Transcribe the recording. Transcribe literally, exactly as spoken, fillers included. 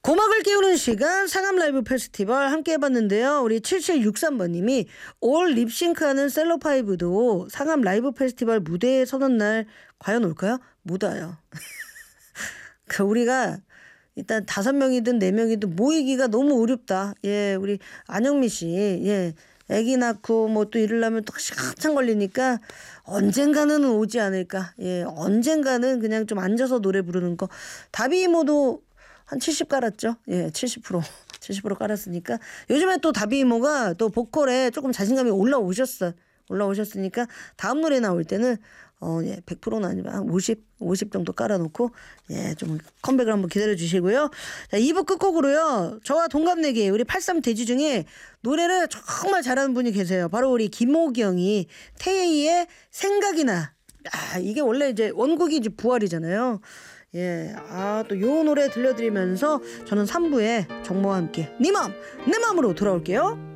고막을 깨우는 시간 상암 라이브 페스티벌 함께 해봤는데요. 우리 칠칠육삼 번님이 올 립싱크하는 셀럽파이브도 상암 라이브 페스티벌 무대에 서는 날 과연 올까요? 못 와요. 그 우리가 일단 다섯 명이든 네 명이든 모이기가 너무 어렵다. 예, 우리 안영미 씨, 예, 아기 낳고 뭐 또 이러려면 또 한참 걸리니까 언젠가는 오지 않을까. 예, 언젠가는 그냥 좀 앉아서 노래 부르는 거. 다비 이모도 한 칠십 깔았죠. 예, 칠십 퍼센트. 칠십 퍼센트 깔았으니까 요즘에 또 다비 이모가 또 보컬에 조금 자신감이 올라오셨어. 올라오셨으니까 다음 노래 나올 때는 어, 예, 백 퍼센트는 아니면 한 오십, 오십 정도 깔아놓고 예, 좀 컴백을 한번 기다려 주시고요. 자, 이 부 끝곡으로요. 저와 동갑내기 우리 팔십삼 대지 중에 노래를 정말 잘하는 분이 계세요. 바로 우리 김호경이 태희의 생각이 나. 아, 이게 원래 이제 원곡이 이제 부활이잖아요. 예, 아, 또 요 노래 들려드리면서 저는 삼 부에 정모와 함께 네 맘, 내 맘으로 돌아올게요.